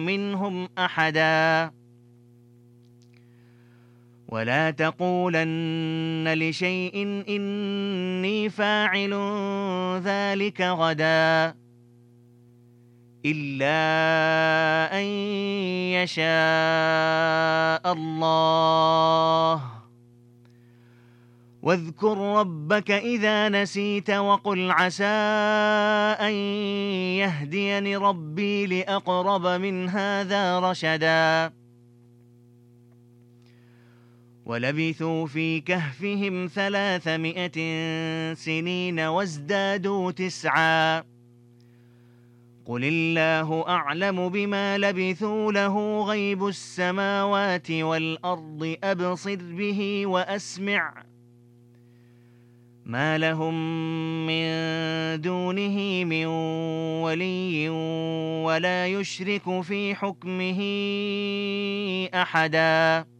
منهم أحدا ولا تقولن لشيء إني فاعل ذلك غدا إلا أن يشاء الله واذكر ربك إذا نسيت وقل عسى أن يهديني ربي لأقرب من هذا رشدا ولبثوا في كهفهم 300 سنين وازدادوا 9 قل الله أعلم بما لبثوا له غيب السماوات والأرض أبصر به وأسمع ما لهم من دونه من ولي ولا يشرك في حكمه أحدا